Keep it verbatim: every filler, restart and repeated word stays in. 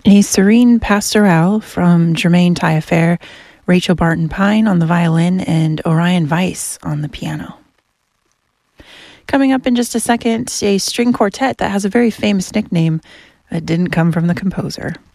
A serene pastorale from Germaine Taillefer, Rachel Barton Pine on the violin, and Orion Weiss on the piano. Coming up in just a second, a string quartet that has a very famous nickname that didn't come from the composer.